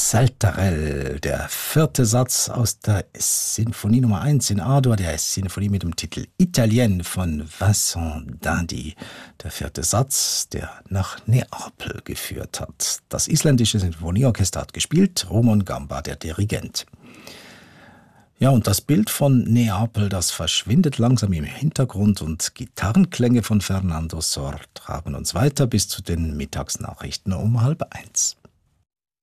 Saltarell, der vierte Satz aus der Sinfonie Nummer 1 in A-Dur, der Sinfonie mit dem Titel Italienne von Vincent d'Indy. Der vierte Satz, der nach Neapel geführt hat. Das isländische Sinfonieorchester hat gespielt, Rumon Gamba, der Dirigent. Ja, und das Bild von Neapel, das verschwindet langsam im Hintergrund und Gitarrenklänge von Fernando Sor tragen uns weiter bis zu den Mittagsnachrichten um 12:30.